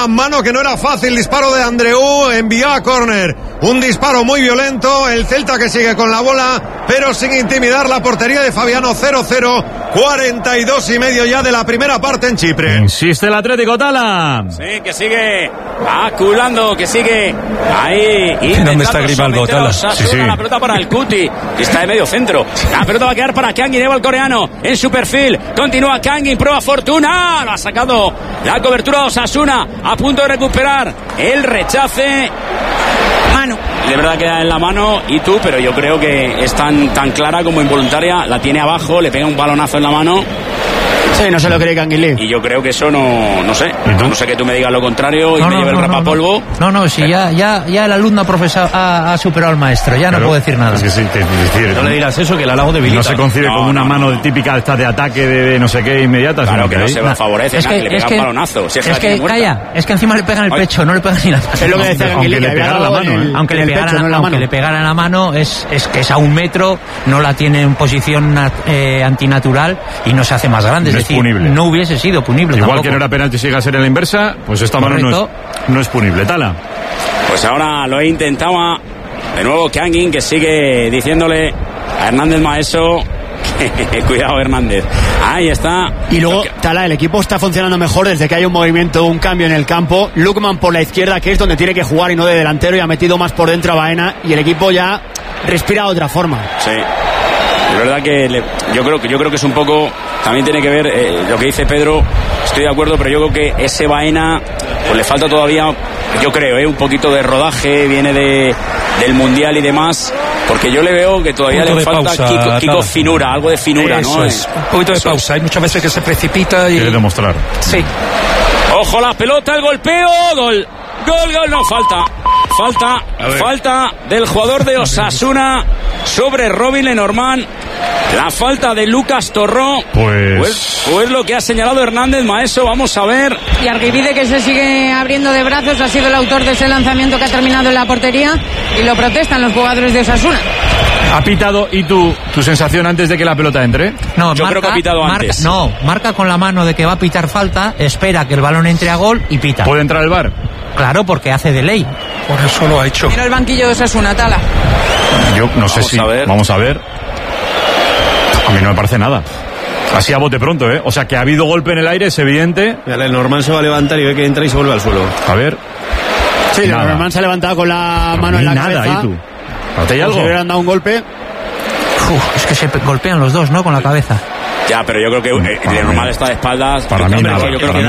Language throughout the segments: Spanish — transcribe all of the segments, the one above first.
una mano que no era fácil. Disparo de Andreu, envió a córner. Un disparo muy violento. El Celta que sigue con la bola, pero sin intimidar la portería de Fabiano. 0-0, 42,5 ya de la primera parte en Chipre. Insiste el Atlético, Tala. Sí, que sigue aculando, que sigue ahí. ¿Dónde está Grimaldo, Tala? Sí. La pelota para el Cuti, que está de medio centro. La pelota va a quedar para Kangin, lleva el coreano en su perfil. Continúa Kangin, prueba Fortuna. Lo ha sacado la cobertura de Osasuna. A punto de recuperar el rechace. Mano. De verdad queda en la mano y tú, pero yo creo que es tan clara como involuntaria. La tiene abajo, le pega un balonazo en la mano. Sí, no se lo cree Kangin Lee. Y yo creo que eso no sé. No sé que tú me digas lo contrario y me lleve el rapapolvo. No, si ya el alumno ha superado al maestro, ya no puedo decir nada. Es que sí, no le digas eso, que el halago debilita. No se concibe como una mano típica esta de ataque de no sé qué inmediata. Claro, sino que no se favorece, es que le pega un balonazo. Si es que calla, es que encima le pegan el pecho, no le pegan ni la mano. Es lo que decía Kangin Lee, le pegara la mano. Aunque le pegara en la mano, es que es a 1 metro, no la tiene en posición antinatural y no se hace más grande. No es decir, punible. No hubiese sido punible. Igual tampoco. que no era penalti si llega a ser en la inversa, pues esta mano no es punible. Tala. Pues ahora lo intentaba de nuevo Kangin, que sigue diciéndole a Hernández Maeso. Cuidado, Hernández. Ahí está. Y luego, Tala, el equipo está funcionando mejor desde que hay un movimiento, un cambio en el campo. Lukman por la izquierda, que es donde tiene que jugar y no de delantero, y ha metido más por dentro a Baena, y el equipo ya respira de otra forma. Sí. Es verdad que yo creo que es un poco, también tiene que ver lo que dice Pedro. Estoy de acuerdo, pero yo creo que ese Baena pues le falta todavía, yo creo, un poquito de rodaje, viene del Mundial y demás, porque yo le veo que todavía le falta pausa, Kiko finura, algo de finura, eso ¿no? Es. Un poquito de pausa, hay muchas veces que se precipita y... Quiere demostrar. Sí. Ojo la pelota, el golpeo, gol, no, falta del jugador de Osasuna sobre Robin Lenormand. La falta de Lucas Torró. Pues lo que ha señalado Hernández Maeso. Vamos a ver. Y Argibide, que se sigue abriendo de brazos, ha sido el autor de ese lanzamiento que ha terminado en la portería, y lo protestan los jugadores de Osasuna. ¿Ha pitado? ¿Y tu sensación antes de que la pelota entre? No, yo creo que ha pitado antes. Marca con la mano de que va a pitar falta, espera que el balón entre a gol y pita. ¿Puede entrar el VAR? Claro, porque hace de ley. Por eso lo ha hecho. Mira el banquillo de Osasuna, Tala. Yo no sé si... Vamos a ver. A mí no me parece nada. Así a bote pronto, ¿eh? O sea, que ha habido golpe en el aire, es evidente. El Norman se va a levantar y ve que entra y se vuelve al suelo. A ver. Sí, el Norman se ha levantado con la mano en la cabeza. Nada, ¿y tú? ¿No te hay algo? Si hubieran dado un golpe. Es que se golpean los dos, ¿no? Con la cabeza. Ya, pero yo creo que Lenormand está de espaldas. Para mí nada. Yo creo que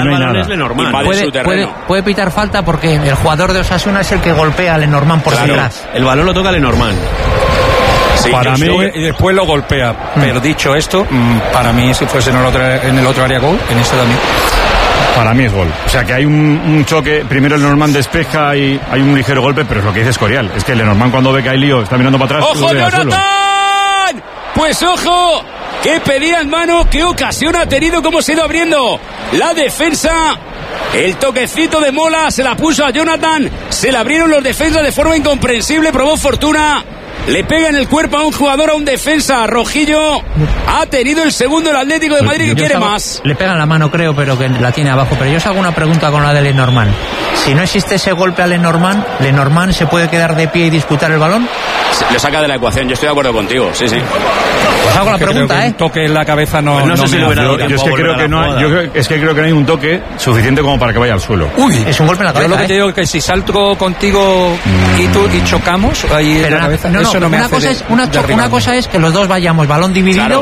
puede pitar falta porque el jugador de Osasuna es el que golpea a Lenormand por detrás. El balón lo toca a Lenormand. Sí, para mí, y después lo golpea. Pero dicho esto, para mí, si fuese en el otro área gol, en este también. Para mí es gol. O sea, que hay un choque. Primero el Lenormand despeja y hay un ligero golpe, pero es lo que dice Escorial. Es que el Lenormand, cuando ve que hay lío, está mirando para atrás. ¡Ojo, Jonathan! Pues ojo, que pedía en mano, qué ocasión ha tenido, cómo se ha ido abriendo la defensa. El toquecito de Mola se la puso a Jonathan, se la abrieron los defensas de forma incomprensible, probó fortuna. Le pega en el cuerpo a un jugador, a un defensa rojillo. Ha tenido el segundo el Atlético de Madrid, que quiere más. Le pega en la mano, creo, pero que la tiene abajo. Pero yo os hago una pregunta con la de Lenormand. Si no existe ese golpe a Lenormand ¿se puede quedar de pie y disputar el balón? Le saca de la ecuación, yo estoy de acuerdo contigo, sí. Os hago la pregunta, Un toque en la cabeza no sé si lo verá. Yo es que creo que no hay un toque suficiente como para que vaya al suelo. Uy, es un golpe en la cabeza. Yo lo que te digo es que si salto contigo y tú y chocamos ahí en la cabeza, eso no me hace una cosa es que los dos vayamos balón dividido,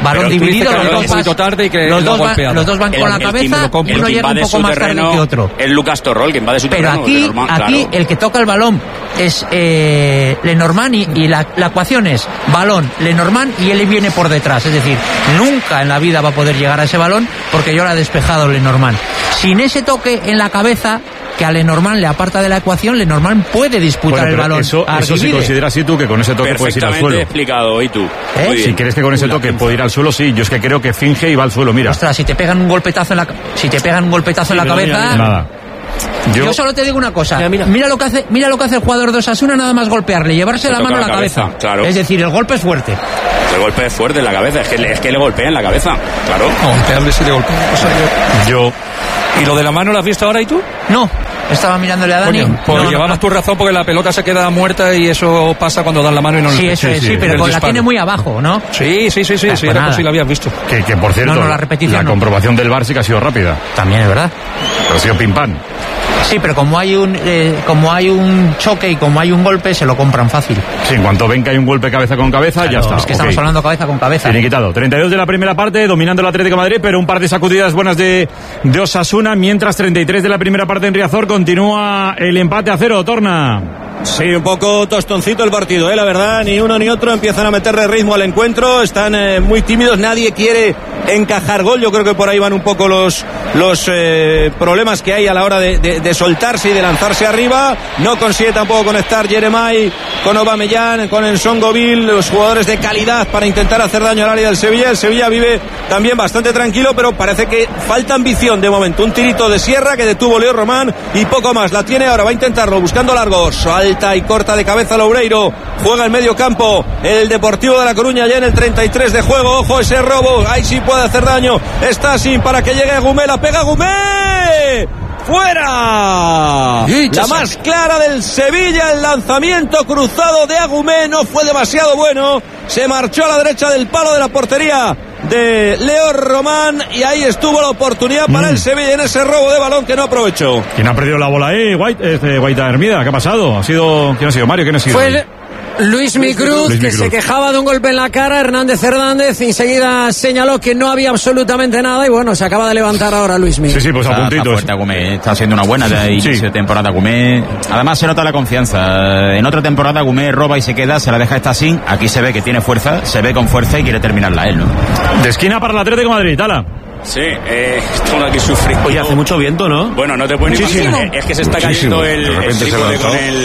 los dos van con la cabeza y uno llega un poco más tarde que otro. El Lucas Torró, el que invade su terreno. Pero aquí el que toca el balón es Lenormand y la ecuación es balón, Lenormand y él viene por detrás. Es decir, nunca en la vida va a poder llegar a ese balón porque yo lo ha despejado Lenormand. Sin ese toque en la cabeza que a Lenormand le aparta de la ecuación, Lenormand puede disputar el balón. Eso si consideras así tú que con ese toque puedes ir al suelo. Explicado, ¿y tú? Si crees que con ese toque puede ir al suelo, sí. Yo es que creo que finge y va al suelo, mira. Ostras, si te pegan un golpetazo en la cabeza... Nada. Yo solo te digo una cosa. Mira lo que hace el jugador de Osasuna, nada más golpearle, llevarse la mano a la cabeza. Claro. Es decir, el golpe es fuerte. El golpe es fuerte en la cabeza, es que le golpea en la cabeza, claro. Golpearle si le golpea. ¿Y lo de la mano lo has visto ahora y tú? No, estaba mirándole a Dani. Coño, pues llevabas tu razón porque la pelota se queda muerta y eso pasa cuando dan la mano y no. Sí, eso es, sí, pero la tiene muy abajo, ¿no? Sí, era como si la habías visto. Que por cierto, la repetición la comprobación del VAR sí que ha sido rápida. También es verdad. Pero ha sido pim pam. Sí, pero como hay un choque y como hay un golpe, se lo compran fácil. Sí, en cuanto ven que hay un golpe cabeza con cabeza, claro, ya está. Es que estamos hablando cabeza con cabeza. Tiene quitado. 32 de la primera parte, dominando el Atlético de Madrid, pero un par de sacudidas buenas de Osasuna, mientras 33 de la primera parte en Riazor continúa el empate a 0. Torna. Sí, un poco tostoncito el partido, la verdad, ni uno ni otro empiezan a meterle ritmo al encuentro, están muy tímidos, nadie quiere encajar gol, yo creo que por ahí van un poco los problemas que hay a la hora de soltarse y de lanzarse arriba, no consigue tampoco conectar Jeremai con Aubameyang, con Nsongoville, los jugadores de calidad para intentar hacer daño al área del Sevilla. El Sevilla vive también bastante tranquilo, pero parece que falta ambición de momento, un tirito de Sierra que detuvo Leo Román y poco más, la tiene ahora, va a intentarlo buscando largos, alta y corta de cabeza Loureiro, juega en medio campo el Deportivo de La Coruña ya en el 33 de juego, ojo ese robo, ahí sí puede hacer daño, está sin para que llegue Agumé, la pega Agumé, fuera, la más clara del Sevilla, el lanzamiento cruzado de Agumé no fue demasiado bueno, se marchó a la derecha del palo de la portería de Leo Román y ahí estuvo la oportunidad para el Sevilla en ese robo de balón que no aprovechó. ¿Quién ha perdido la bola ahí? Guaita Hermida, ¿qué ha pasado? ¿Quién ha sido Mario? ¿Quién ha sido? Luis Micruz, que se quejaba de un golpe en la cara. Hernández enseguida señaló que no había absolutamente nada y bueno, se acaba de levantar ahora Luis Micruz. Sí, pues a puntitos. Está siendo una buena inicio de temporada Agumé. Además se nota la confianza. En otra temporada Agumé roba y se queda, se la deja esta sin. Aquí se ve que tiene fuerza, se ve con fuerza y quiere terminarla él, ¿no? De esquina para el Atlético de Madrid, Tala. Sí, estamos aquí sufriendo. Oye, hace mucho viento, ¿no? Bueno, no te puedes imaginar. Es que se está cayendo el trípode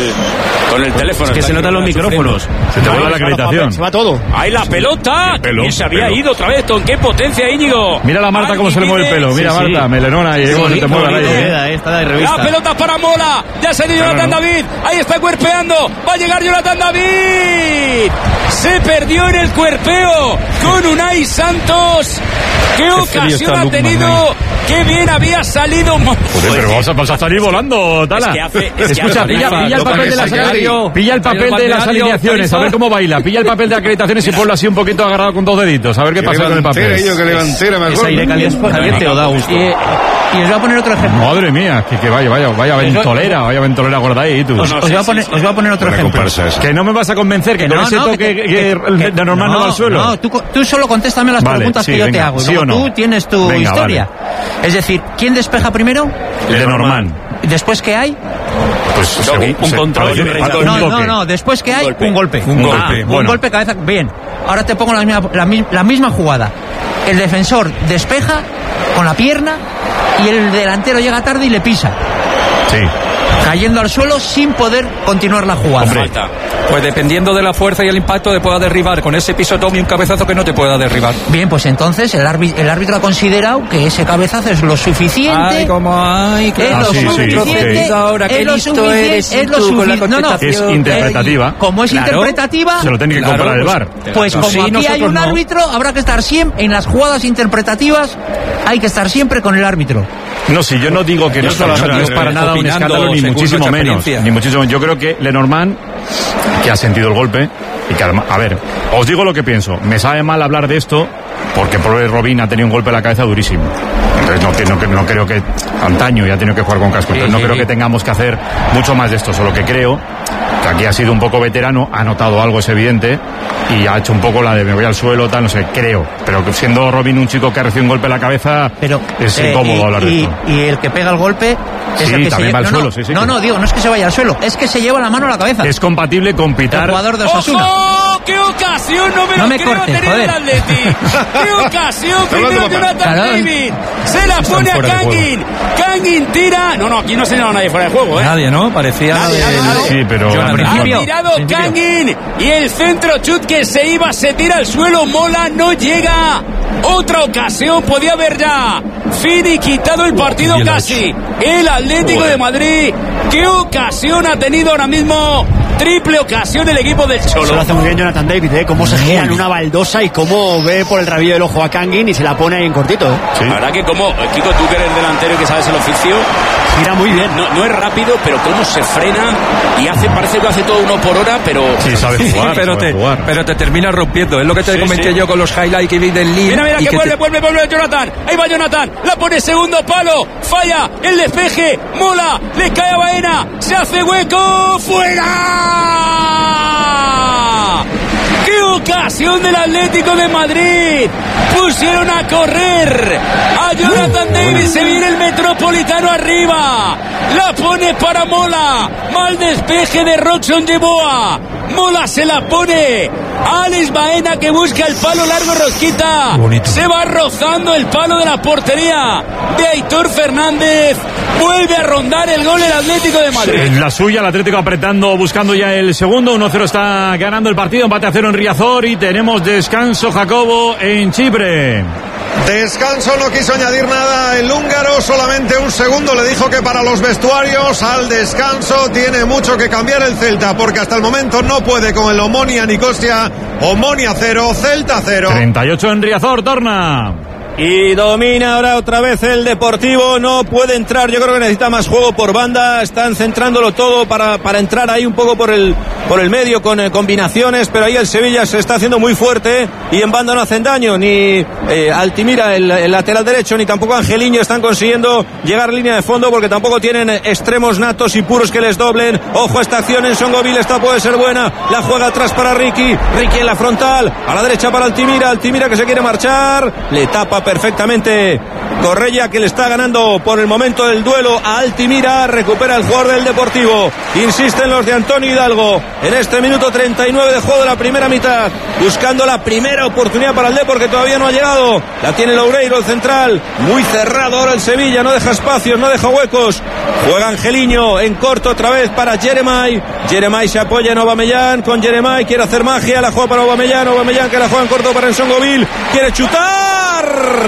con el teléfono. Es que se notan los micrófonos. Se te vuelve la acreditación. Se va todo. ¡Ahí la pelota! ¿Quién se había ido otra vez? ¿Con qué potencia, Íñigo? Mira la Marta cómo se le mueve el pelo. Mira Marta, melenona y cómo se te mueve el aire. La pelota para Mola. Ya se ha ido Jonathan David. Ahí está cuerpeando. Va a llegar Jonathan David. Se perdió en el cuerpeo con Unai Santos. ¡Qué ocasión ha tenido! ¡Qué bien había salido! Joder, pero vas a salir volando, Tala. Escucha, pilla el papel de las alineaciones. Pilla el papel de las alineaciones, a ver cómo baila. Pilla el papel de acreditaciones y ponlo así un poquito agarrado con 2 deditos. A ver qué pasa con el papel. Que levantera mejor. ¿Es aire caliente o da gusto? Y os voy a poner otro ejemplo. Madre mía, que vaya ventolera gorda ahí, tú. Os voy a poner otro ejemplo. Que no me vas a convencer que con ese toque de normal no va al suelo. No, tú solo contéstame las preguntas que yo te hago. ¿Sí o no? Tú tienes tu historia. Es decir, ¿quién despeja primero? El de Norman. ¿Después qué hay? Pues un control. No. Después que hay un golpe. Un golpe cabeza. Bien. Ahora te pongo la misma jugada. El defensor despeja con la pierna y el delantero llega tarde y le pisa. Sí. Cayendo al suelo sin poder continuar la jugada. Hombre, pues dependiendo de la fuerza y el impacto te pueda derribar con ese pisotón y un cabezazo que no te pueda derribar. Bien, pues entonces el árbitro ha considerado que ese cabezazo es lo suficiente. Es interpretativa. Como es interpretativa, se lo tiene que comprar el VAR. Pues como aquí hay un árbitro, habrá que estar siempre en las jugadas interpretativas, hay que estar siempre con el árbitro. No, si yo no digo que no es para nada un escándalo, ni muchísimo menos. Yo creo que Lenormand, que ha sentido el golpe, y que además, a ver, os digo lo que pienso. Me sabe mal hablar de esto, porque Robin ha tenido un golpe en la cabeza durísimo. Entonces no creo que antaño ya ha tenido que jugar con casco. Entonces no creo que tengamos que hacer mucho más de esto. Solo que creo que aquí ha sido un poco veterano, ha notado algo, es evidente, y ha hecho un poco la de me voy al suelo, tal, no sé, creo. Pero siendo Robin un chico que ha recibido un golpe en la cabeza, es incómodo hablar de esto. Y el que pega el golpe es el que también va al suelo. No es que se vaya al suelo, es que se lleva la mano a la cabeza. Es compatible con pitar. El jugador de Osasuna. ¡Oh, qué ocasión! No me cortes, joder. ¡Qué ocasión! Primero Jonathan David. Se la pone a Kangin. Kangin tira. No, aquí no se llama nadie fuera de juego, ¿eh? Nadie, ¿no? Parecía. Sí, pero ha tirado Kangin y el centro chut que se iba, se tira al suelo. Mola no llega. Otra ocasión podía haber ya finiquitado el partido casi. El Atlético de Madrid. ¿Qué ocasión ha tenido ahora mismo? Triple ocasión el equipo del Cholo. Se lo hace muy bien Jonathan David, cómo se gira en una baldosa y cómo ve por el rabillo del ojo a Kangin y se la pone ahí en cortito. Sí. La verdad que como, Kiko, tú que eres delantero y que sabes el oficio, gira muy bien. No es rápido, pero cómo se frena y parece que hace todo 1 por hora, pero... Sí, sabe jugar, pero te termina rompiendo. Es lo que te comenté yo con los highlights que vi del Lille. Mira, que vuelve Jonathan. Ahí va Jonathan. La pone segundo palo. Falla el despeje. Mola. Le cae a Baena. Se hace hueco. ¡Fuera! ¡Qué ocasión del Atlético de Madrid! Pusieron a correr a Jonathan David. Se viene el Metropolitano arriba. La pone para Mola. Mal despeje de Roxon Yeboah. Mola se la pone a Alex Baena, que busca el palo largo. Rosquita. Se va rozando el palo de la portería de Aitor Fernández. Vuelve a rondar el gol el Atlético de Madrid. En la suya, el Atlético apretando, buscando ya el segundo. 1-0 está ganando el partido. Empate a 0 en Riazor y tenemos descanso, Jacobo, en Chipre. Descanso, no quiso añadir nada el húngaro, solamente un segundo. Le dijo que para los vestuarios al descanso tiene mucho que cambiar el Celta, porque hasta el momento no puede con el Omonia Nicosia. Omonia 0, Celta 0. 38 en Riazor, torna. Y domina ahora otra vez el Deportivo. No puede entrar, yo creo que necesita más juego por banda. Están centrándolo todo para entrar ahí un poco por el medio con combinaciones, pero ahí el Sevilla se está haciendo muy fuerte y en banda no hacen daño. Ni Altimira, el lateral derecho, ni tampoco Angeliño están consiguiendo llegar a línea de fondo, porque tampoco tienen extremos natos y puros que les doblen. Ojo a esta acción en Songoville, esta puede ser buena. La juega atrás para Ricky en la frontal, a la derecha para Altimira que se quiere marchar, le tapa perfectamente Correia, que le está ganando por el momento del duelo a Altimira. Recupera el jugador del Deportivo. Insisten los de Antonio Hidalgo en este minuto 39 de juego de la primera mitad, buscando la primera oportunidad para el Depor, que todavía no ha llegado. La tiene Loureiro, el central, muy cerrado ahora el Sevilla, no deja espacios, no deja huecos. Juega Angeliño en corto otra vez para Jeremai se apoya en Aubameyang, con Jeremai quiere hacer magia, la juega para Aubameyang que la juega en corto para Nsongoville, quiere chutar,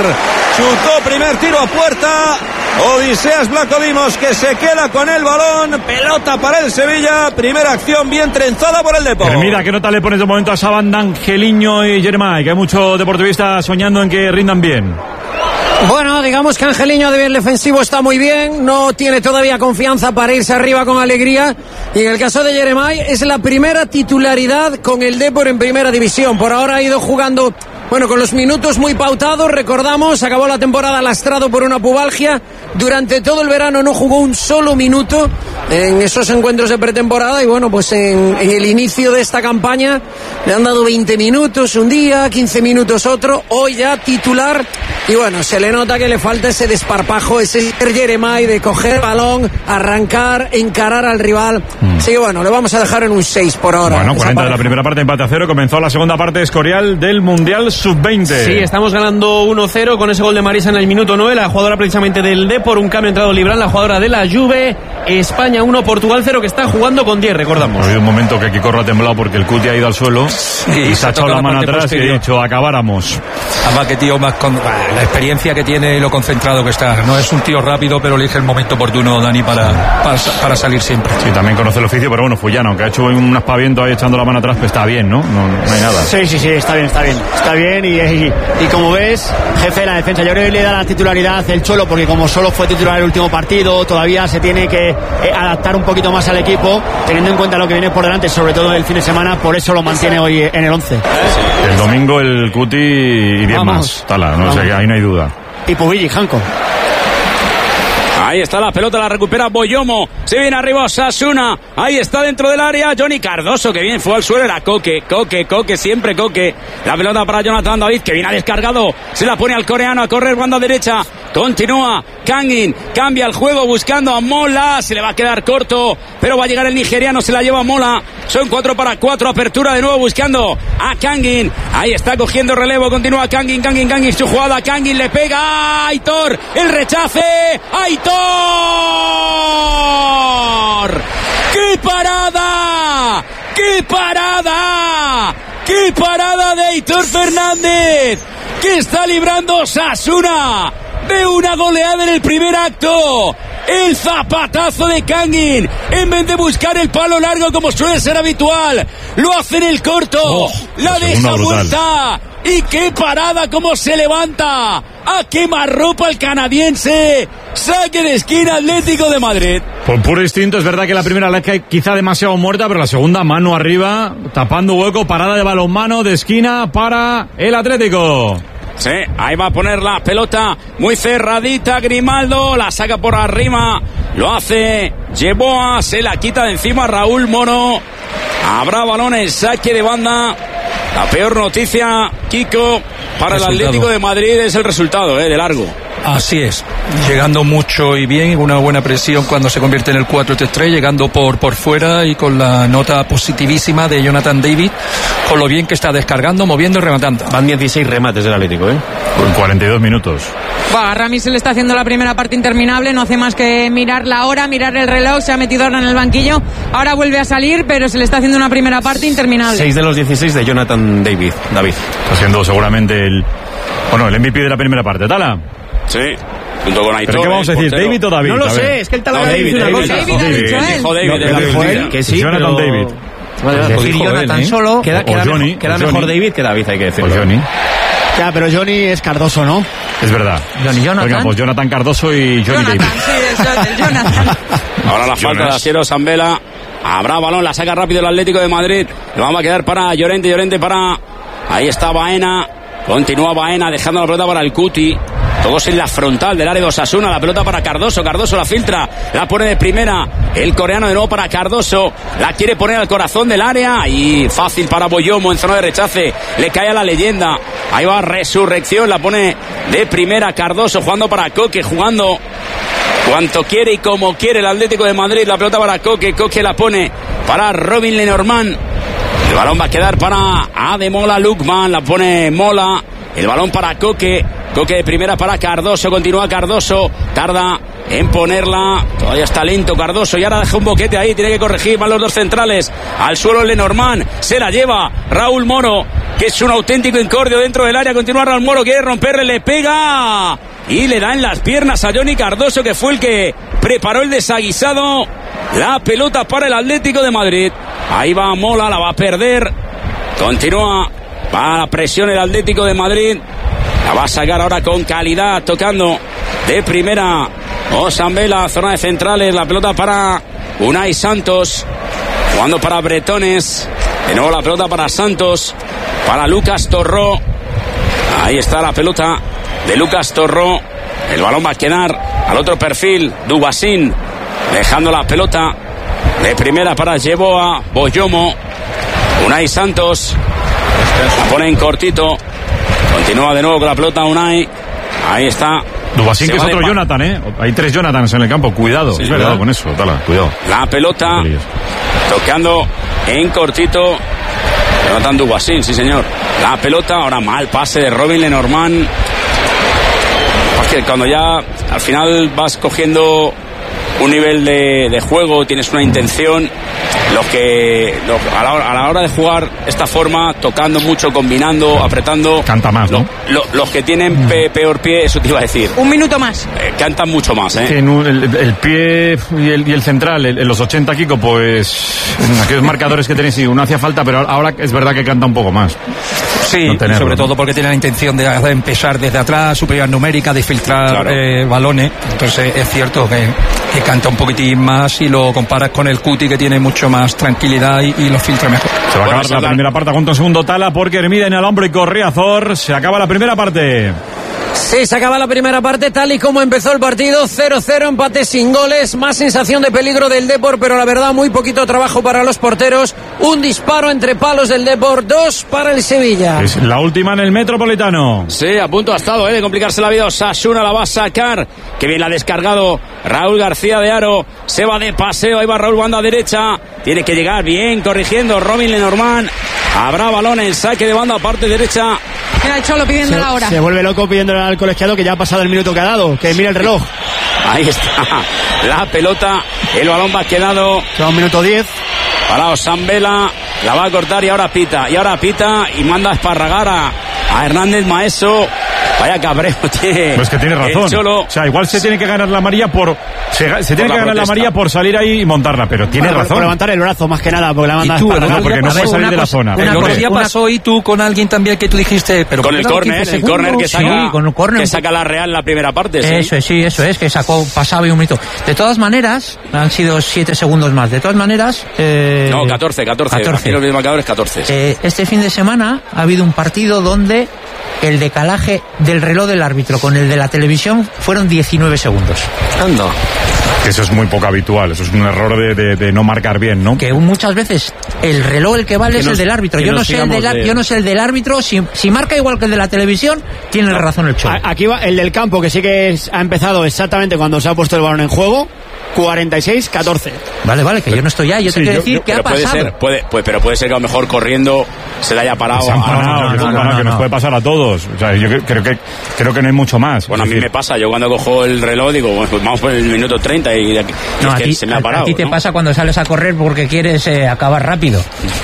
chutó, primer tiro a puerta. Odiseas Vlachodimos, que se queda con el balón. Pelota para el Sevilla. Primera acción bien trenzada por el Depor. Mira, ¿qué nota le pones de momento a esa banda, Angeliño y Jeremai? Que hay muchos deportivistas soñando en que rindan bien. Bueno, digamos que Angeliño a nivel defensivo está muy bien, no tiene todavía confianza para irse arriba con alegría, y en el caso de Jeremai es la primera titularidad con el Depor en primera división. Por ahora ha ido jugando, bueno, con los minutos muy pautados. Recordamos, acabó la temporada lastrado por una pubalgia. Durante todo el verano no jugó un solo minuto en esos encuentros de pretemporada, y bueno, pues en el inicio de esta campaña le han dado 20 minutos un día, 15 minutos otro, hoy ya titular, y bueno, se le nota que le falta ese desparpajo, ese Jeremai de coger el balón, arrancar, encarar al rival. Así que bueno, le vamos a dejar en un 6 por ahora. Bueno, 40 de la primera parte, empate a 0, comenzó la segunda parte Escorial del Mundial Sub-20. Sí, estamos ganando 1-0 con ese gol de Marisa en el minuto 9, la jugadora precisamente del Depor, un cambio entrado Libran, la jugadora de la Juve. España 1, Portugal 0, que está jugando con 10, recordamos. Ha habido un momento que Kiko ha temblado porque el Cuti ha ido al suelo y se ha echado la mano atrás y ha dicho, acabáramos. Además que tío más con la experiencia que tiene y lo concentrado que está. No es un tío rápido, pero elige el momento oportuno, Dani, para salir siempre. Sí, también conoce el oficio, pero bueno, Fullano, aunque ha hecho un aspaviento ahí echando la mano atrás, pues está bien, ¿no? No hay nada. Sí, está bien y como ves, jefe de la defensa, yo creo que le da la titularidad el Cholo, porque como solo fue titular el último partido, todavía se tiene que adaptar un poquito más al equipo, teniendo en cuenta lo que viene por delante, sobre todo el fin de semana, por eso lo mantiene hoy en el 11. El domingo el Cuti y 10 más, Tala, no sé, ahí no hay duda. Y Pubilli, Janko. Ahí está la pelota, la recupera Boyomo. Se viene arriba Osasuna. Ahí está dentro del área Johnny Cardoso, que bien fue al suelo. Era Coque, siempre Coque. La pelota para Jonathan David, que viene descargado. Se la pone al coreano a correr, banda derecha. Continúa Kangin, cambia el juego buscando a Mola. Se le va a quedar corto, pero va a llegar el nigeriano, se la lleva Mola. Son 4 para 4, apertura de nuevo buscando a Kangin. Ahí está cogiendo relevo, continúa Kangin, su jugada. Kangin le pega a Aitor, el rechace. ¡Aitor! ¡Qué parada! ¡Qué parada! ¡Qué parada de Aitor Fernández! Que está librando Osasuna. de una goleada en el primer acto. El zapatazo de Kangin, en vez de buscar el palo largo como suele ser habitual, lo hace en el corto. La deja muerta. Y qué parada, cómo se levanta. A quemarropa el canadiense. Saque de esquina, Atlético de Madrid. Por puro instinto, es verdad que la primera la cae quizá demasiado muerta, pero la segunda, mano arriba, tapando hueco, parada de balonmano de esquina para el Atlético. Sí, ahí va a poner la pelota muy cerradita Grimaldo, la saca por arriba, lo hace Yeboah, se la quita de encima Raúl Moro. Habrá balón en saque de banda. La peor noticia, Kiko, para el Atlético de Madrid es el resultado, de largo. Así es, llegando mucho y bien, una buena presión cuando se convierte en el 4-3-3, llegando por fuera y con la nota positivísima de Jonathan David, con lo bien que está descargando, moviendo y rematando. Van 16 remates del Atlético, En 42 minutos. A Rami se le está haciendo la primera parte interminable, no hace más que mirar la hora, mirar el reloj, se ha metido ahora en el banquillo, ahora vuelve a salir, pero se le está haciendo una primera parte interminable. 6 de los 16 de Jonathan David. Está siendo seguramente el MVP de la primera parte. ¿Tala? Sí, junto con Aitor. ¿Pero qué vamos a decir? ¿David o David? No lo sé, es que el Talavera dice una cosa. David ha dicho él. Que sí, Jonathan David. Decir Jonathan solo. Queda mejor David que David, hay que decirlo. Johnny. Ya, pero Johnny es Cardoso, ¿no? Es verdad. Jonathan. Venga, pues Jonathan Cardoso y Johnny David. Sí, es Jonathan. Ahora la falta de Asiero Zambela. Habrá balón, la saca rápido el Atlético de Madrid. Lo vamos a quedar para Llorente para... Ahí está Baena. Continúa Baena dejando la pelota para el Cuti. Todos en la frontal del área de Osasuna. La pelota para Cardoso. Cardoso la filtra. La pone de primera. El coreano de nuevo para Cardoso. La quiere poner al corazón del área. Y fácil para Boyomo en zona de rechace. Le cae a la leyenda. Ahí va Resurrección. La pone de primera Cardoso. Jugando para Coque. Jugando cuanto quiere y como quiere el Atlético de Madrid. La pelota para Coque. Coque la pone para Robin Lenormand. El balón va a quedar para Ademola Lukman. La pone Mola. El balón para Coque. Coque de primera para Cardoso. Continúa Cardoso. Tarda en ponerla. Todavía está lento Cardoso. Y ahora deja un boquete ahí. Tiene que corregir. Van los dos centrales. Al suelo Lenormand. Se la lleva Raúl Moro, que es un auténtico incordio dentro del área. Continúa Raúl Moro. Quiere romperle. Le pega. Y le da en las piernas a Johnny Cardoso, que fue el que preparó el desaguisado. La pelota para el Atlético de Madrid. Ahí va Mola. La va a perder. Continúa. Va a la presión el Atlético de Madrid. La va a sacar ahora con calidad, tocando de primera Osambela, zona de centrales. La pelota para Unai Santos, jugando para Bretones. De nuevo la pelota para Santos, para Lucas Torró. Ahí está la pelota de Lucas Torró. El balón va a quedar al otro perfil, Dubasín, dejando la pelota de primera para Yeboah, Boyomo. Unai Santos la pone en cortito. Continúa de nuevo con la pelota Unai. Ahí está. Dubasín, que es otro Jonathan, Hay 3 Jonathans en el campo. Cuidado, sí, cuidado con eso. Tala, cuidado. La pelota tocando en cortito. Jonathan Dubasín, sí señor. La pelota, ahora mal pase de Robin Lenormand. Porque cuando ya al final vas cogiendo un nivel de juego, tienes una intención, a la hora de jugar esta forma, tocando mucho, combinando, apretando, canta más, ¿no? Los que tienen peor pie, eso te iba a decir, un minuto más, cantan mucho más, Que el pie y el central en los 80, Kiko, pues en aquellos marcadores que tenéis, sí, uno hacía falta, pero ahora es verdad que canta un poco más. Sí, no sobre todo porque tiene la intención de empezar desde atrás, superioridad numérica, de filtrar balones. Entonces es cierto que canta un poquitín más si lo comparas con el Cuti, que tiene mucho más tranquilidad y lo filtra mejor. Se va a acabar la primera parte, junto a segundo Tala, porque Hermida en el hombro y Corriazor. Se acaba la primera parte. Sí, se acaba la primera parte tal y como empezó el partido, 0-0, empate sin goles, más sensación de peligro del Depor, pero la verdad muy poquito trabajo para los porteros, un disparo entre palos del Depor, 2 para el Sevilla. Es la última en el Metropolitano. Sí, a punto ha estado de complicarse la vida. Osasuna la va a sacar, que bien la ha descargado Raúl García de Haro, se va de paseo, ahí va Raúl, banda derecha, tiene que llegar bien, corrigiendo Robin Lenormand. Habrá balón en saque de banda, parte derecha. Mira el Cholo pidiendo la hora. Se vuelve loco pidiéndole al colegiado que ya ha pasado el minuto que ha dado, que mira el reloj. Ahí está la pelota, el balón va quedado. Queda un minuto 10. Para Osambela, la va a cortar y ahora pita y manda a esparragar a Hernández Maeso Vaya cabreo tiene. Pues que tiene razón. O sea, igual se tiene que ganar la amarilla por la amarilla por salir ahí y montarla, pero tiene razón. Por levantar el brazo más que nada, porque la manda. No, porque no puede salir de la zona. Lo que ya pasó y tú con alguien también que tú dijiste, pero con el córner que saca, que saca la Real en la primera parte. Eso es, que sacó, pasaba y un minuto. De todas maneras, han sido 7 segundos más. De todas maneras, no, 14. Los marcadores 14. Este fin de semana ha habido un partido donde el decalaje del reloj del árbitro con el de la televisión fueron 19 segundos. Anda. Eso es muy poco habitual, eso es un error de no marcar bien, ¿no? Que muchas veces el reloj el que vale es el del árbitro. Yo no sé el del árbitro, si marca igual que el de la televisión, tiene razón el Cholo. Aquí va el del campo, que sí que ha empezado exactamente cuando se ha puesto el balón en juego. 46-14. Vale, que yo no estoy ya. Yo te quiero decir que ha pasado. Pero puede ser que a lo mejor corriendo se le haya parado. Que nos puede pasar a todos. O sea, yo creo que no hay mucho más. Bueno, a mí me pasa. Yo cuando cojo el reloj digo, bueno, pues vamos por el minuto 30 y se me ha parado. A ti te pasa cuando sales a correr porque quieres acabar rápido.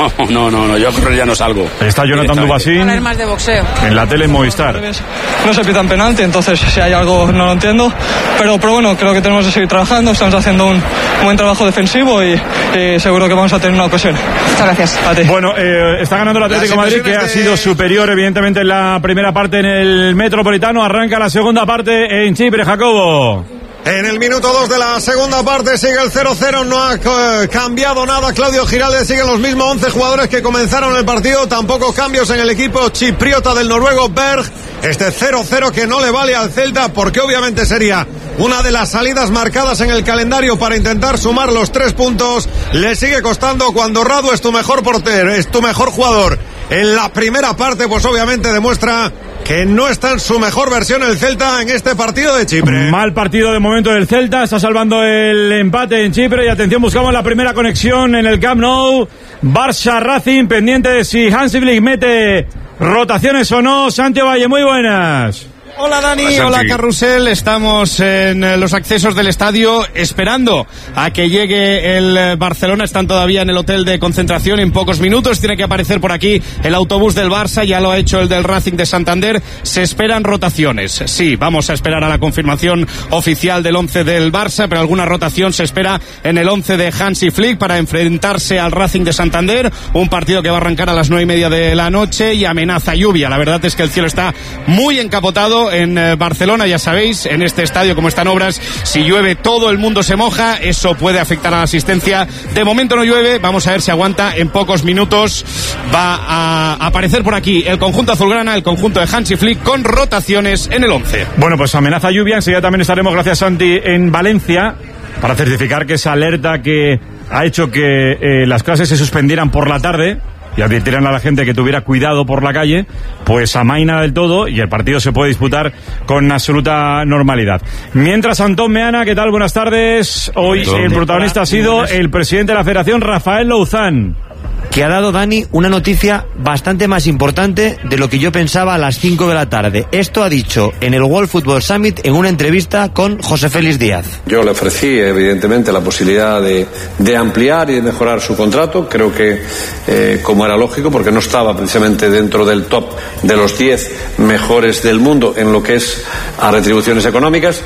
No, yo a correr ya no salgo. Está Jonathan Dubasín más de boxeo en la tele en Movistar. No se pitan penalti, entonces si hay algo no lo entiendo. Pero bueno, creo que tenemos que seguir trabajando. Estamos haciendo un buen trabajo defensivo y seguro que vamos a tener una ocasión. Muchas gracias. A ti. Bueno, está ganando el Atlético de Madrid, que ha sido superior evidentemente en la primera parte en el Metropolitano. Arranca la segunda parte en Chipre, Jacobo. En el minuto 2 de la segunda parte sigue el 0-0, no ha cambiado nada Claudio Giraldes, siguen los mismos 11 jugadores que comenzaron el partido, tampoco cambios en el equipo chipriota del noruego Berg. Este 0-0 que no le vale al Celta porque obviamente sería una de las salidas marcadas en el calendario para intentar sumar los 3 puntos. Le sigue costando cuando Radu es tu mejor portero, es tu mejor jugador. En la primera parte pues obviamente demuestra que no está en su mejor versión el Celta en este partido de Chipre. Mal partido de momento del Celta, está salvando el empate en Chipre y atención, buscamos la primera conexión en el Camp Nou. Barça Racing, pendiente de si Hansi Flick mete rotaciones o no. Santi Valle, muy buenas. Hola Dani, hola Carrusel, estamos en los accesos del estadio esperando a que llegue el Barcelona, están todavía en el hotel de concentración, en pocos minutos tiene que aparecer por aquí el autobús del Barça, ya lo ha hecho el del Racing de Santander, se esperan rotaciones, sí, vamos a esperar a la confirmación oficial del 11 del Barça, pero alguna rotación se espera en el 11 de Hansi Flick para enfrentarse al Racing de Santander, un partido que va a arrancar a las 9:30 de la noche y amenaza lluvia, la verdad es que el cielo está muy encapotado en Barcelona, ya sabéis, en este estadio como están obras, si llueve todo el mundo se moja, eso puede afectar a la asistencia. De momento no llueve, vamos a ver si aguanta, en pocos minutos va a aparecer por aquí el conjunto azulgrana, el conjunto de Hansi Flick con rotaciones en el 11. Bueno, pues amenaza lluvia, enseguida también estaremos, gracias Santi, en Valencia para certificar que esa alerta que ha hecho que las clases se suspendieran por la tarde y advirtieran a la gente que tuviera cuidado por la calle, pues amaina del todo y el partido se puede disputar con absoluta normalidad. Mientras, Antón Meana, ¿qué tal? Buenas tardes. Hoy el protagonista ha sido el presidente de la Federación, Rafael Louzán, que ha dado, Dani, una noticia bastante más importante de lo que yo pensaba a las 5 de la tarde. Esto ha dicho en el World Football Summit en una entrevista con José Félix Díaz. Yo le ofrecí, evidentemente, la posibilidad de ampliar y de mejorar su contrato. Creo que, como era lógico, porque no estaba precisamente dentro del top de los 10 mejores del mundo en lo que es a retribuciones económicas,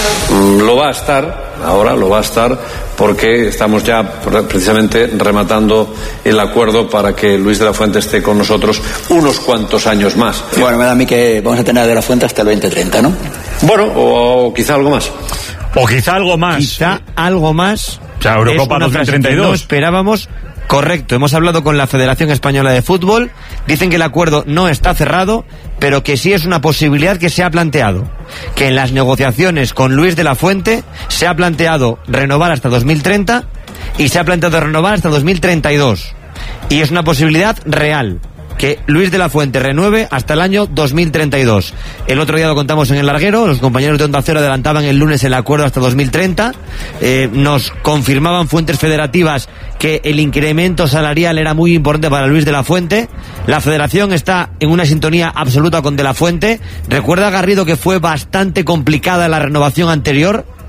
lo va a estar, ahora lo va a estar, porque estamos ya precisamente rematando el acuerdo para que Luis de la Fuente esté con nosotros unos cuantos años más. Bueno, me da a mí que vamos a tener a de la Fuente hasta el 2030, ¿no? Bueno, o quizá algo más. O quizá algo más. Quizá algo más. O sea, Eurocopa 2032. No esperábamos. Correcto, hemos hablado con la Federación Española de Fútbol, dicen que el acuerdo no está cerrado, pero que sí es una posibilidad que se ha planteado, que en las negociaciones con Luis de la Fuente se ha planteado renovar hasta 2030 y se ha planteado renovar hasta 2032, y es una posibilidad real, que Luis de la Fuente renueve hasta el año 2032. El otro día lo contamos en el larguero, los compañeros de Onda Cero adelantaban el lunes el acuerdo hasta 2030, nos confirmaban fuentes federativas que el incremento salarial era muy importante para Luis de la Fuente. La Federación está en una sintonía absoluta con de la Fuente. Recuerda, Garrido, que fue bastante complicada la renovación anterior,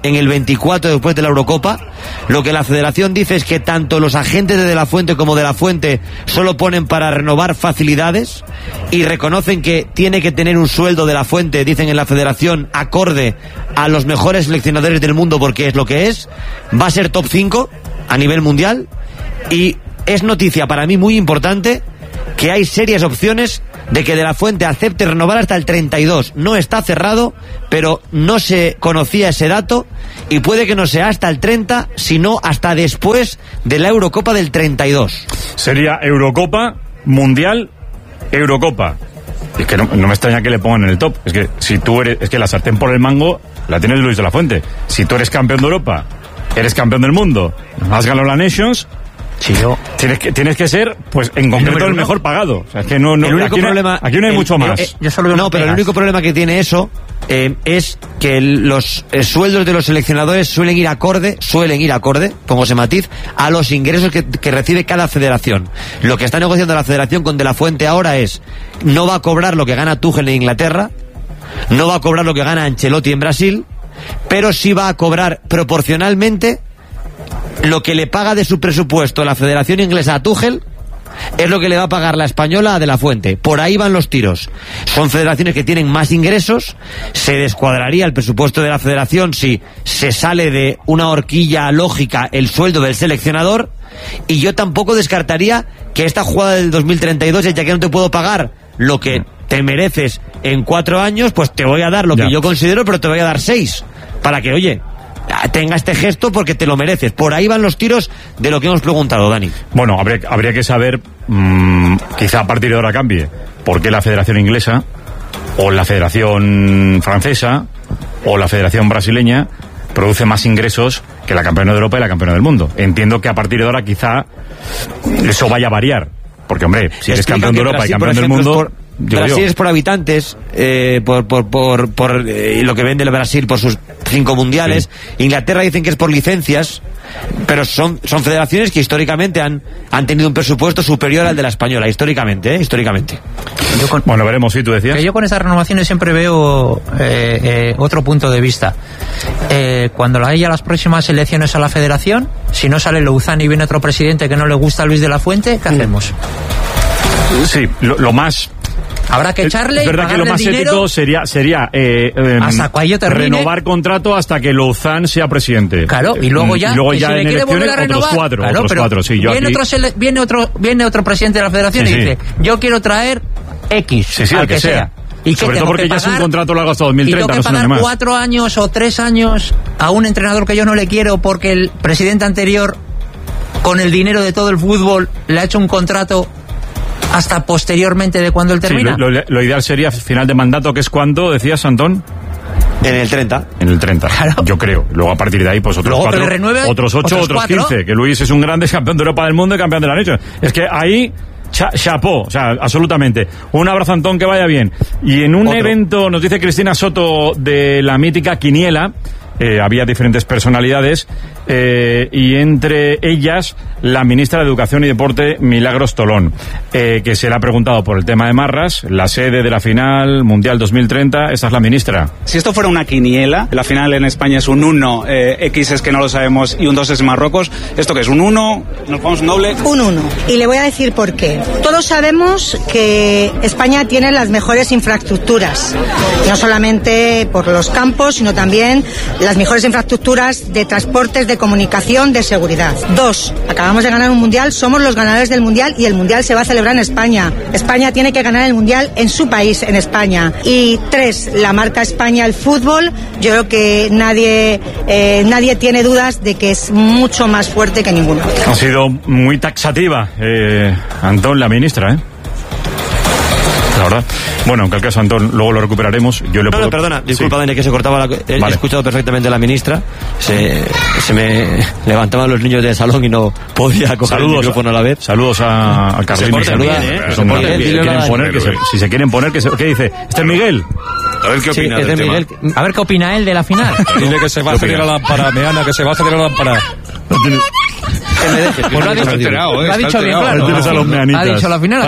en el 24 después de la Eurocopa. Lo que la Federación dice es que tanto los agentes de la Fuente como de la Fuente solo ponen para renovar facilidades y reconocen que tiene que tener un sueldo de la Fuente, dicen en la Federación, acorde a los mejores seleccionadores del mundo, porque es lo que es. Va a ser top 5 a nivel mundial y es noticia para mí muy importante que hay serias opciones de que De la Fuente acepte renovar hasta el 32. No está cerrado, pero no se conocía ese dato y puede que no sea hasta el 30, sino hasta después de la Eurocopa del 32. Sería Eurocopa, Mundial, Eurocopa. Es que no me extraña que le pongan en el top. Es que si tú eres, es que la sartén por el mango la tiene Luis de la Fuente. Si tú eres campeón de Europa, eres campeón del mundo, has ganado la Nations, sí, yo... tienes que ser, pues en concreto el mejor pagado. O sea, es que no el único problema, aquí no hay mucho más. Pero el único problema que tiene eso es que los sueldos de los seleccionadores suelen ir acorde, pongo ese matiz, a los ingresos que recibe cada federación. Lo que está negociando la federación con De la Fuente ahora es, no va a cobrar lo que gana Tuchel en Inglaterra, no va a cobrar lo que gana Ancelotti en Brasil, pero sí va a cobrar proporcionalmente lo que le paga de su presupuesto la Federación Inglesa a Tuchel, es lo que le va a pagar la española a De la Fuente. Por ahí van los tiros. Son federaciones que tienen más ingresos. Se descuadraría el presupuesto de la federación si se sale de una horquilla lógica el sueldo del seleccionador. Y yo tampoco descartaría que esta jugada del 2032 es, ya que no te puedo pagar lo que te mereces en 4 años, pues te voy a dar lo que yo considero, pero te voy a dar 6. Para que, oye, tenga este gesto porque te lo mereces. Por ahí van los tiros de lo que hemos preguntado, Dani. Bueno, habría que saber, quizá a partir de ahora cambie, por qué la Federación Inglesa o la Federación Francesa o la Federación Brasileña produce más ingresos que la campeona de Europa y la campeona del mundo. Entiendo que a partir de ahora quizá eso vaya a variar, porque hombre, si eres campeón de Europa y campeón del mundo... Brasil es por habitantes, por lo que vende el Brasil por sus 5 mundiales. Sí. Inglaterra dicen que es por licencias, pero son federaciones que históricamente han tenido un presupuesto superior al de la española, históricamente. Bueno, veremos, si tú decías. Que yo con estas renovaciones siempre veo otro punto de vista. Cuando haya las próximas elecciones a la federación, si no sale Louzán y viene otro presidente que no le gusta a Luis de la Fuente, ¿qué hacemos? Sí, lo más... Habrá que echarle. Es verdad que lo más ético sería renovar contrato hasta que Louzán sea presidente. Claro, y luego ya, si en elecciones otros cuatro. Sí, viene otro presidente de la federación y dice, yo quiero traer X, al que sea. ¿Y sobre todo porque ya es un contrato largo hasta 2030, y tengo que pagar 4 años o 3 años a un entrenador que yo no le quiero porque el presidente anterior, con el dinero de todo el fútbol, le ha hecho un contrato hasta posteriormente de cuando él termina. Sí, lo ideal sería final de mandato, que es cuando, decías, Antón. En el 30. En el 30, claro. Yo creo. Luego a partir de ahí, pues otros 4, otros 8, otros 15. Que Luis es un grande campeón de Europa del mundo y campeón de la Nations. Es que ahí... Chapó, o sea, absolutamente. Un abrazo, Antón, que vaya bien. Y en un evento, nos dice Cristina Soto, de la mítica Quiniela, había diferentes personalidades, y entre ellas la ministra de Educación y Deporte, Milagros Tolón, que se le ha preguntado por el tema de Marras, la sede de la final Mundial 2030. Esa es la ministra. Si esto fuera una quiniela, la final en España es un 1, X es que no lo sabemos, y un 2 es Marruecos. ¿Esto qué es? ¿Un 1? ¿Nos vamos un doble? Un 1. Y le voy a decir por qué. Todos sabemos que España tiene las mejores infraestructuras, no solamente por los campos, sino también las mejores infraestructuras de transportes, de comunicación, de seguridad. 2, acabamos de ganar un mundial, somos los ganadores del mundial y el mundial se va a celebrar en España. España tiene que ganar el mundial en su país, en España. Y 3, la marca España, el fútbol, yo creo que nadie tiene dudas de que es mucho más fuerte que ninguna otra. Ha sido muy taxativa, Antón, la ministra, la verdad. Bueno, en cualquier caso, Antón, luego lo recuperaremos. Yo le puedo... Perdona, disculpa, Dani, que se cortaba He escuchado perfectamente a la ministra. Se me levantaban los niños del salón y no podía coger el micrófono a la vez. Saludos a Carlos. Si se quieren poner, ¿qué dice? ¿Este es Miguel? A ver qué opina del tema. A ver qué opina él de la final. Dile que se va a hacer la lámpara, Meana, que se va a hacer la lámpara. Pues lo ha dicho bien claro. Ha dicho la final.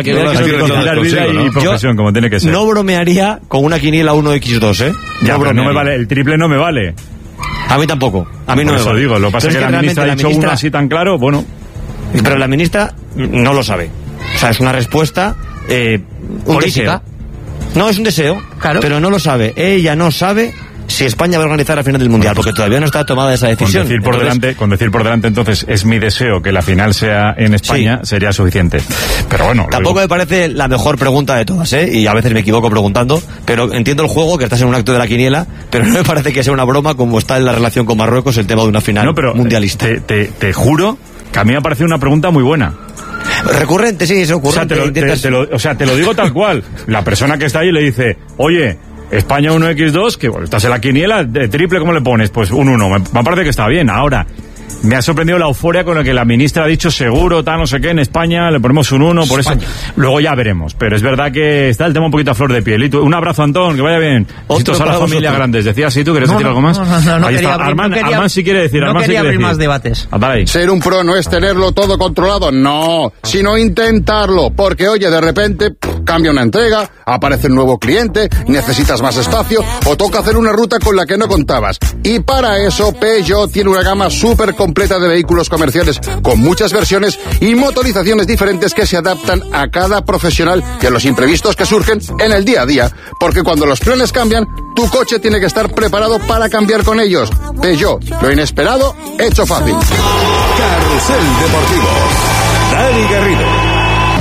Como tiene que ser. No bromearía con una quiniela 1x2, Ya, no me vale, el triple no me vale. A mí tampoco. A mí no me vale. Digo, lo que pasa es que la ministra ha dicho uno así tan claro, bueno. Pero la ministra no lo sabe. O sea, es una respuesta política. No, es un deseo, claro. Pero no lo sabe. Ella no sabe si España va a organizar la final del Mundial, porque todavía no está tomada esa decisión. Con decir por delante, entonces, es mi deseo que la final sea en España, sí, sería suficiente. Pero bueno. Tampoco me parece la mejor pregunta de todas, y a veces me equivoco preguntando, pero entiendo el juego, que estás en un acto de la quiniela, pero no me parece que sea una broma como está en la relación con Marruecos el tema de una final mundialista. Te juro que a mí me parece una pregunta muy buena. Recurrente, sí, es ocurrente. O sea, te lo digo tal cual. La persona que está ahí le dice, oye, España 1x2, que bueno, estás en la quiniela, de triple, ¿cómo le pones? Pues un 1, me parece que está bien. Ahora, me ha sorprendido la euforia con la que la ministra ha dicho seguro, tal, no sé qué, en España le ponemos un 1, por España. Eso luego ya veremos, pero es verdad que está el tema un poquito a flor de piel. Y tú, un abrazo, Antón, que vaya bien. Besitos a la familia Grandes. Decías, ¿sí tú quieres decir algo más? No ahí quería está. Armán sí quiere decir. No quería abrir más debates. Ser un pro no es tenerlo todo controlado, no, sino intentarlo, porque oye, de repente cambia una entrega, aparece un nuevo cliente, necesitas más espacio o toca hacer una ruta con la que no contabas. Y para eso Peugeot tiene una gama súper completa de vehículos comerciales con muchas versiones y motorizaciones diferentes que se adaptan a cada profesional y a los imprevistos que surgen en el día a día, porque cuando los planes cambian, tu coche tiene que estar preparado para cambiar con ellos. Peugeot, lo inesperado, hecho fácil. Carrusel Deportivo, Dani Garrido.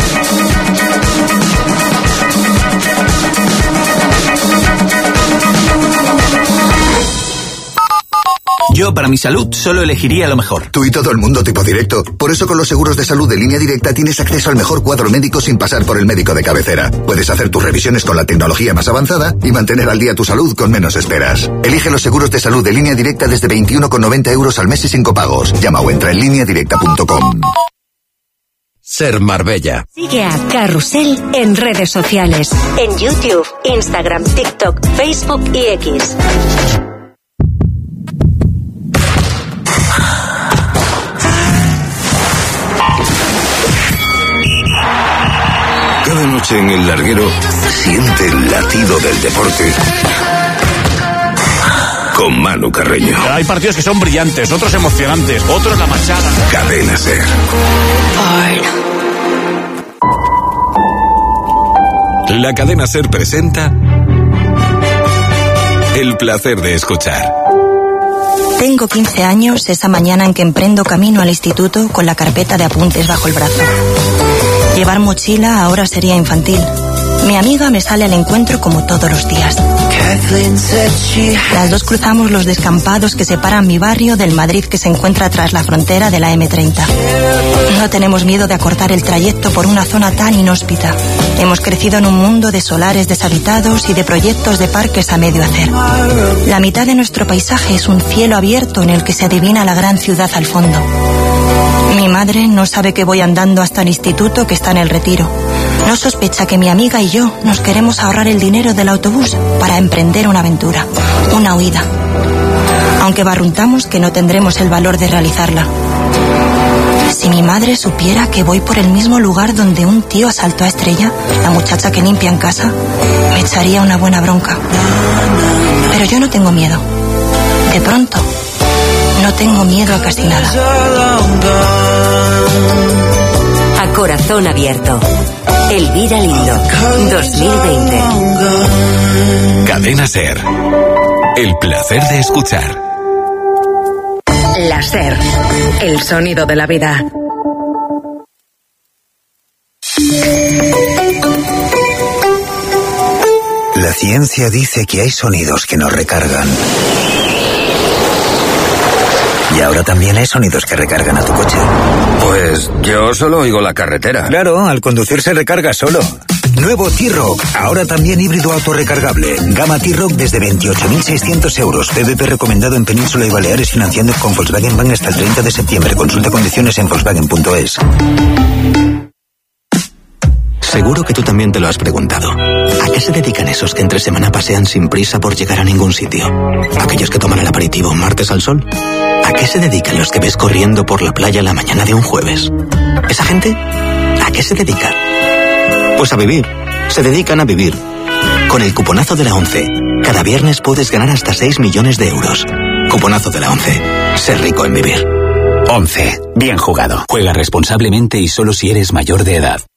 Yo, para mi salud, solo elegiría lo mejor. Tú y todo el mundo tipo directo. Por eso con los seguros de salud de Línea Directa tienes acceso al mejor cuadro médico sin pasar por el médico de cabecera. Puedes hacer tus revisiones con la tecnología más avanzada y mantener al día tu salud con menos esperas. Elige los seguros de salud de Línea Directa desde 21,90 € al mes y sin copagos. Llama o entra en lineadirecta.com. Ser Marbella. Sigue a Carrusel en redes sociales. En YouTube, Instagram, TikTok, Facebook y X. Cada noche en el larguero siente el latido del deporte con Manu Carreño. Hay partidos que son brillantes, otros emocionantes, otros la machada. Cadena Ser. La Cadena Ser presenta El placer de escuchar. Tengo 15 años esa mañana en que emprendo camino al instituto con la carpeta de apuntes bajo el brazo. Llevar mochila ahora sería infantil. Mi amiga me sale al encuentro como todos los días. Las dos cruzamos los descampados que separan mi barrio del Madrid que se encuentra tras la frontera de la M30. No tenemos miedo de acortar el trayecto por una zona tan inhóspita. Hemos crecido en un mundo de solares deshabitados y de proyectos de parques a medio hacer. La mitad de nuestro paisaje es un cielo abierto en el que se adivina la gran ciudad al fondo. Mi madre no sabe que voy andando hasta el instituto que está en el Retiro. No sospecha que mi amiga y yo nos queremos ahorrar el dinero del autobús para emprender una aventura, una huida. Aunque barruntamos que no tendremos el valor de realizarla. Si mi madre supiera que voy por el mismo lugar donde un tío asaltó a Estrella, la muchacha que limpia en casa, me echaría una buena bronca. Pero yo no tengo miedo. De pronto, no tengo miedo a casi nada. A corazón abierto. Elvira Lindo, 2020. Cadena Ser. El placer de escuchar. La Ser. El sonido de la vida. La ciencia dice que hay sonidos que nos recargan. Y ahora también hay sonidos que recargan a tu coche. Pues yo solo oigo la carretera. Claro, al conducir se recarga solo. Nuevo T-Roc, ahora también híbrido autorrecargable. Gama T-Roc desde 28.600 euros. PVP recomendado en Península y Baleares, financiando con Volkswagen Bank hasta el 30 de septiembre. Consulta condiciones en Volkswagen.es. Seguro que tú también te lo has preguntado. ¿A qué se dedican esos que entre semana pasean sin prisa por llegar a ningún sitio? ¿Aquellos que toman el aperitivo martes al sol? ¿A qué se dedican los que ves corriendo por la playa la mañana de un jueves? ¿Esa gente? ¿A qué se dedica? Pues a vivir. Se dedican a vivir. Con el cuponazo de la 11, cada viernes puedes ganar hasta 6 millones de euros. Cuponazo de la ONCE. Ser rico en vivir. 11. Bien jugado. Juega responsablemente y solo si eres mayor de edad.